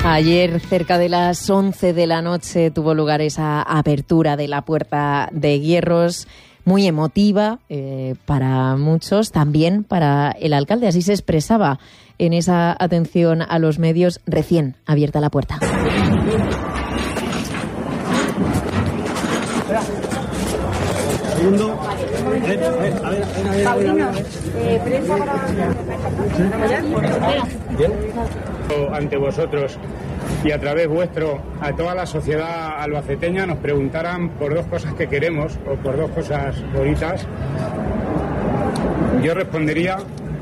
Ayer, cerca de las 11 de la noche, tuvo lugar esa apertura de la Puerta de Hierros, muy emotiva para muchos, también para el alcalde. Así se expresaba en esa atención a los medios recién abierta la puerta. Segundo. Ante vosotros y a través vuestro a toda la sociedad albaceteña nos preguntaran por dos cosas que queremos o por dos cosas bonitas, yo respondería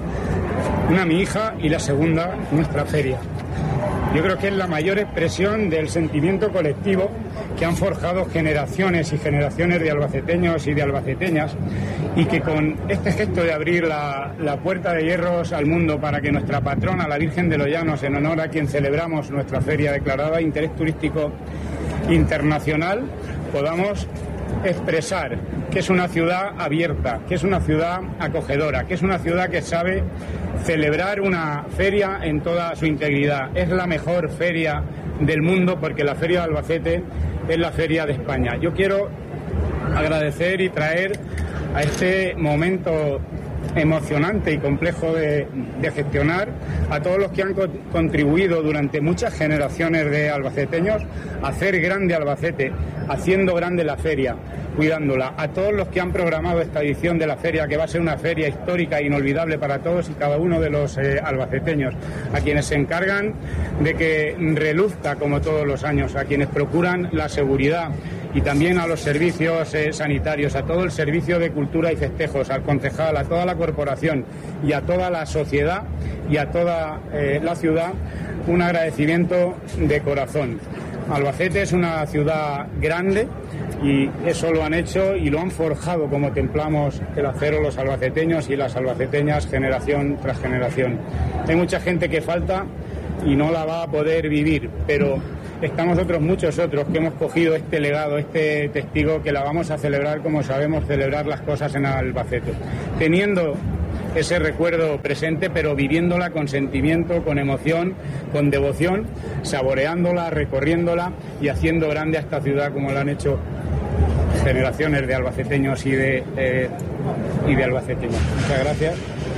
una, mi hija, y la segunda, nuestra feria. Yo creo que es la mayor expresión del sentimiento colectivo que han forjado generaciones y generaciones de albaceteños y de albaceteñas, y que con este gesto de abrir la Puerta de Hierros al mundo para que nuestra patrona, la Virgen de los Llanos, en honor a quien celebramos nuestra feria declarada de interés turístico internacional, podamos expresar que es una ciudad abierta, que es una ciudad acogedora, que es una ciudad que sabe celebrar una feria en toda su integridad. Es la mejor feria del mundo porque la Feria de Albacete es la feria de España. Yo quiero agradecer y traer a este momento emocionante y complejo de gestionar a todos los que han contribuido durante muchas generaciones de albaceteños a hacer grande Albacete, haciendo grande la feria, cuidándola, a todos los que han programado esta edición de la feria, que va a ser una feria histórica e inolvidable para todos y cada uno de los albaceteños, a quienes se encargan de que reluzca como todos los años, a quienes procuran la seguridad, y también a los servicios sanitarios, a todo el servicio de cultura y festejos, al concejal, a toda la corporación y a toda la sociedad y a toda la ciudad, un agradecimiento de corazón. Albacete es una ciudad grande y eso lo han hecho y lo han forjado como templamos el acero los albaceteños y las albaceteñas generación tras generación. Hay mucha gente que falta y no la va a poder vivir, pero estamos muchos otros que hemos cogido este legado, este testigo, que la vamos a celebrar como sabemos celebrar las cosas en Albacete, teniendo ese recuerdo presente, pero viviéndola con sentimiento, con emoción, con devoción, saboreándola, recorriéndola y haciendo grande a esta ciudad como lo han hecho generaciones de albaceteños y de albaceteños. Muchas gracias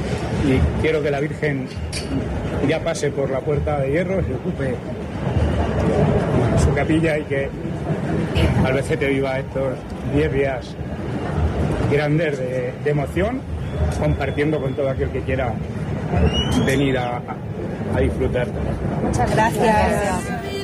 y quiero que la Virgen ya pase por la Puerta de Hierro, se ocupe su capilla y que Albacete viva estos 10 días grandes de emoción, compartiendo con todo aquel que quiera venir a disfrutar. Muchas gracias.